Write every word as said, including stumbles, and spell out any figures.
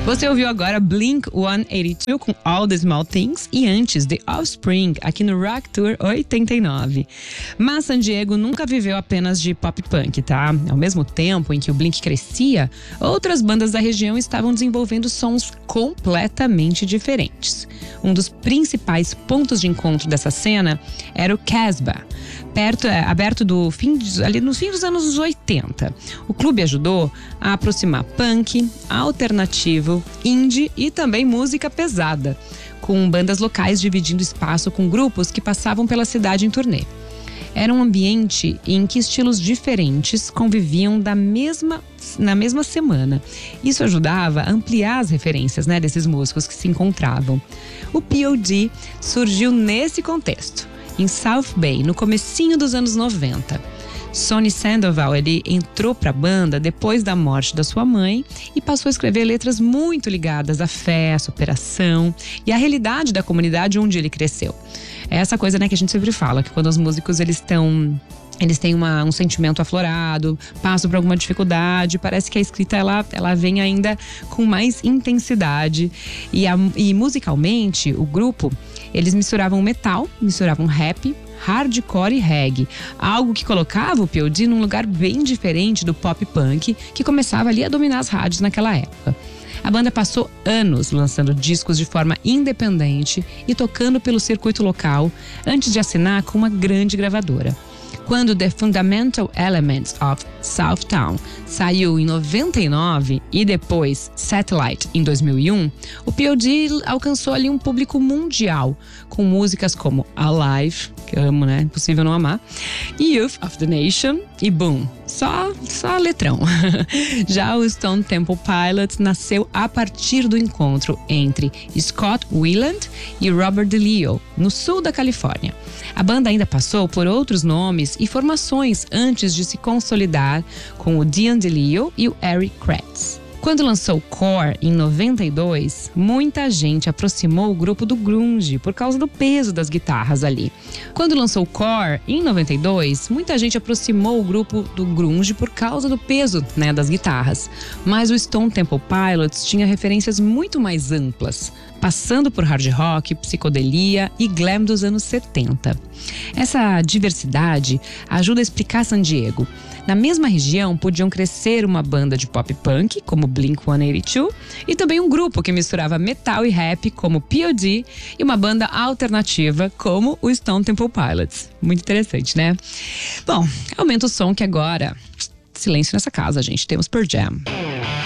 Você ouviu agora Blink cento e oitenta e dois com All the Small Things e antes The Offspring aqui no Rock Tour oitenta e nove. Mas San Diego nunca viveu apenas de pop punk, tá? Ao mesmo tempo em que o Blink crescia, outras bandas da região estavam desenvolvendo sons completamente diferentes. Um dos principais pontos de encontro dessa cena era o Casbah, perto, é, aberto do fim, ali no fim dos anos oitenta. O clube ajudou a aproximar punk, alternativo, indie e também música pesada, com bandas locais dividindo espaço com grupos que passavam pela cidade em turnê. Era um ambiente em que estilos diferentes conviviam da mesma, na mesma semana. Isso ajudava a ampliar as referências, né, desses músicos que se encontravam. O P O D surgiu nesse contexto, em South Bay, no comecinho dos anos noventa. Sonny Sandoval, ele entrou para a banda depois da morte da sua mãe e passou a escrever letras muito ligadas à fé, à superação e à realidade da comunidade onde ele cresceu. É essa coisa, né, que a gente sempre fala, que quando os músicos eles estão eles têm uma, um sentimento aflorado, passam por alguma dificuldade, parece que a escrita ela, ela vem ainda com mais intensidade. E, a, e musicalmente, o grupo, eles misturavam metal, misturavam rap, hardcore e reggae, algo que colocava o P O D num lugar bem diferente do pop punk que começava ali a dominar as rádios naquela época. A banda passou anos lançando discos de forma independente e tocando pelo circuito local antes de assinar com uma grande gravadora. Quando The Fundamental Elements of Southtown saiu em noventa e nove e depois Satellite em dois mil e um, o P O D alcançou ali um público mundial, com músicas como Alive, que eu amo, né? Impossível não amar, Youth of the Nation e Boom. Só, só letrão. Já o Stone Temple Pilots nasceu a partir do encontro entre Scott Weiland e Robert DeLeo, no sul da Califórnia. A banda ainda passou por outros nomes e formações antes de se consolidar com o Dion DeLeo e o Eric Kratz. Quando lançou Core em noventa e dois, muita gente aproximou o grupo do grunge por causa do peso das guitarras ali. Quando lançou Core em noventa e dois, muita gente aproximou o grupo do grunge por causa do peso, né, das guitarras. Mas o Stone Temple Pilots tinha referências muito mais amplas, passando por hard rock, psicodelia e glam dos anos setenta. Essa diversidade ajuda a explicar San Diego. Na mesma região podiam crescer uma banda de pop punk, como Blink cento e oitenta e dois, e também um grupo que misturava metal e rap, como P O D, e uma banda alternativa, como o Stone Temple Pilots. Muito interessante, né? Bom, aumenta o som que agora... Silêncio nessa casa, gente. Temos Pearl Jam.